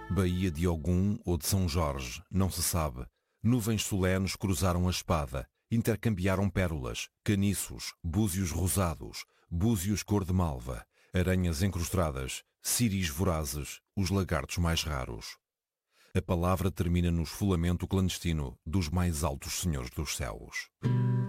Baía de Ogum ou de São Jorge, não se sabe. Nuvens solenes cruzaram a espada, intercambiaram pérolas, caniços, búzios rosados, búzios cor de malva, aranhas encrustadas, ciris vorazes, os lagartos mais raros. A palavra termina no esfolamento clandestino dos mais altos senhores dos céus.